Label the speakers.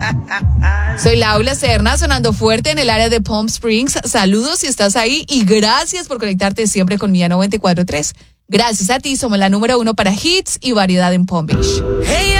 Speaker 1: Soy Laura Serna, sonando fuerte en el área de Palm Springs. Saludos si estás ahí y gracias por conectarte siempre con Mía 94.3. Gracias a ti, somos la número 1 para hits y variedad en Palm Beach.